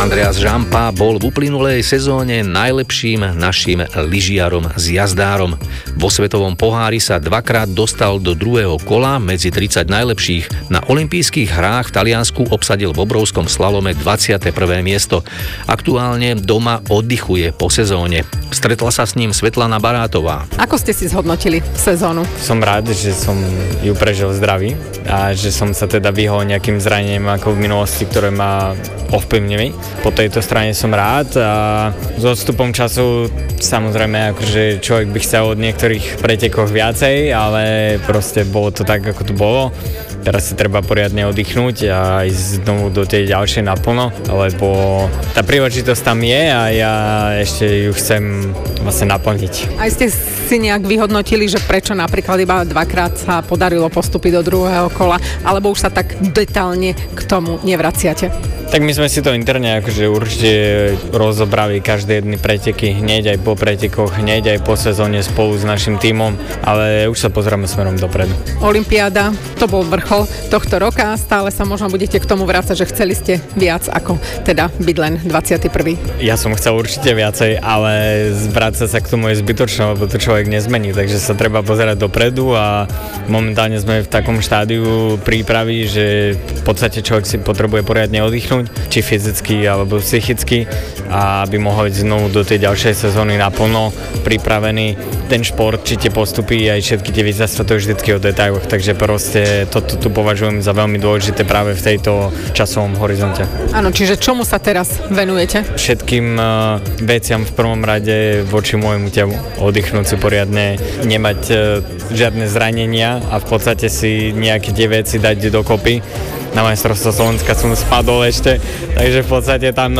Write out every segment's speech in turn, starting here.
Andreas Žampa bol v uplynulej sezóne najlepším našim lyžiarom s jazdárom. Vo svetovom pohári sa dvakrát dostal do druhého kola medzi 30 najlepších. Na olympijských hrách v Taliansku obsadil v obrovskom slalome 21. miesto. Aktuálne doma oddychuje po sezóne. Stretla sa s ním Svetlana Barátová. Ako ste si zhodnotili sezónu? Som rád, že som ju prežil zdravý a že som sa teda vyhol nejakým zraneniam ako v minulosti, ktoré ma ovplyvnili. Po tejto strane som rád a s odstupom času samozrejme akože človek by chcel od niektorých pretekoch viacej, ale proste bolo to tak, ako to bolo. Teraz si treba poriadne oddychnúť a ísť znovu do tej ďalšej naplno, lebo tá príležitosť tam je a ja ešte ju chcem vlastne naplniť. Aj ste si nejak vyhodnotili, že prečo napríklad iba dvakrát sa podarilo postúpiť do druhého kola, alebo už sa tak detálne k tomu nevraciate? Tak my sme si to interne akože určite rozobrali každé jedny preteky, hneď aj po pretekoch, hneď aj po sezóne spolu s našim tímom, ale už sa pozrieme smerom dopredu. Olympiáda, to bol vrchol tohto roka, stále sa možno budete k tomu vrácať, že chceli ste viac ako teda byť len 21. Ja som chcel určite viacej, ale vrácať sa k tomu je zbytočné, lebo to človek nezmení, takže sa treba pozerať dopredu a momentálne sme v takom štádiu prípravy, že v podstate človek si potrebuje poriadne oddychnúť, či fyzicky alebo psychicky, a aby mohol ísť znovu do tej ďalšej sezóny naplno pripravený. Ten šport, či tie postupy, aj všetky tie víťazstvá, to je vždycky o detailoch, takže proste toto tu považujem za veľmi dôležité práve v tejto časovom horizonte. Áno, čiže čomu sa teraz venujete? Všetkým veciam v prvom rade voči môjmu telu. Oddychnúť si poriadne, nemať žiadne zranenia a v podstate si nejaké tie veci dať dokopy. Na majstrovstvo Slovenska som spadol ešte, takže v podstate tam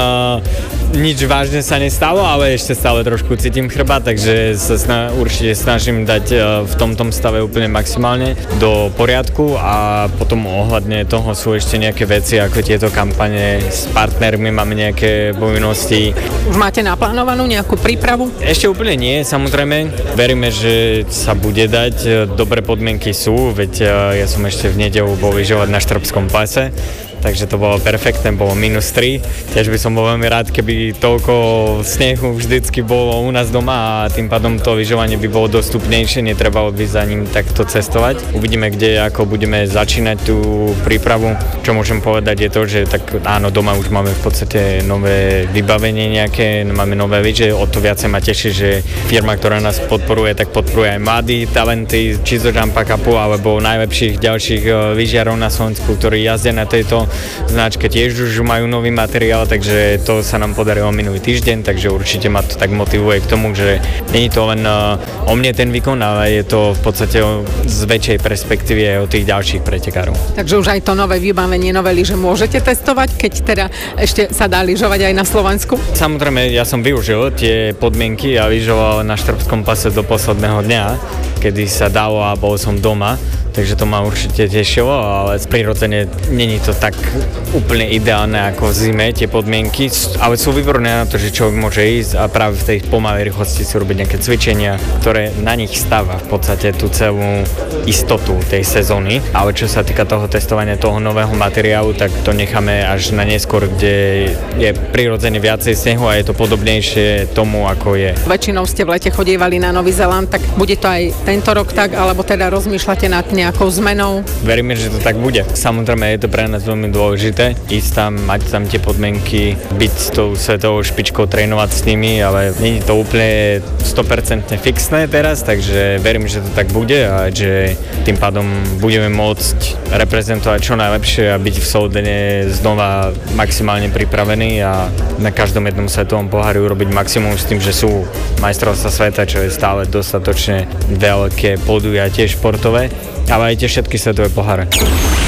nič vážne sa nestalo, ale ešte stále trošku cítim chrbát, takže sa určite snažím dať v tomto stave úplne maximálne do poriadku a potom ohľadne toho sú ešte nejaké veci ako tieto kampane s partnermi, máme nejaké povinnosti. Už máte naplánovanú nejakú prípravu? Ešte úplne nie, samozrejme. Veríme, že sa bude dať, dobré podmienky sú, veď ja som ešte v nedeľu bol lyžovať na Štrbskom plese, takže to bolo perfektné, bolo -3. Tiež by som bol veľmi rád, keby toľko snehu vždycky bolo u nás doma a tým pádom to lyžovanie by bolo dostupnejšie, netreba odvísť za ním takto cestovať. Uvidíme, kde ako budeme začínať tú prípravu. Čo môžem povedať je to, že tak áno, doma už máme v podstate nové vybavenie nejaké, máme nové lyže, o to viacej ma teší, že firma, ktorá nás podporuje, tak podporuje aj mladí talenty, či zo Jumpa Cupu, alebo najlepších ďalších lyžiarov na Slovensku, ktorí jazdia na tejto značke, tiež už majú nový materiál, takže to sa nám podarilo minulý týždeň, takže určite ma to tak motivuje k tomu, že nie je to len o mne ten výkon, ale je to v podstate z väčšej perspektívy aj o tých ďalších pretekárov. Takže už aj to nové vybavenie, nové lyže môžete testovať, keď teda ešte sa dá lyžovať aj na Slovensku? Samozrejme, ja som využil tie podmienky a lyžoval na Štrbskom plese do posledného dňa, kedy sa dalo a bol som doma. Takže to ma určite tešilo, ale prirodzene není to tak úplne ideálne ako v zime tie podmienky, ale sú výborné na to, že človek môže ísť a práve v tej pomalej rýchlosti si robiť nejaké cvičenia, ktoré na nich stáva v podstate tú celú istotu tej sezóny. Ale čo sa týka toho testovania toho nového materiálu, tak to necháme až na neskôr, kde je prirodzene viacej snehu a je to podobnejšie tomu, ako je. Väčšinou ste v lete chodievali na Nový Zéland, tak bude to aj tento rok tak, alebo teda rozmýšľate nad nejakou zmenou? Veríme, že to tak bude. Samozrejme je to pre nás veľmi dôležité ísť tam, mať tam tie podmienky, byť s tou svetovou špičkou, trénovať s nimi, ale nie je to úplne 100% fixné teraz, takže verím, že to tak bude a že tým pádom budeme môcť reprezentovať čo najlepšie a byť v Soldene znova maximálne pripravení a na každom jednom svetovom pohári urobiť maximum s tým, že sú majstrovstvá sveta, čo je stále dostatočne veľké podujatie športové, ale aj tie všetky svetové poháre.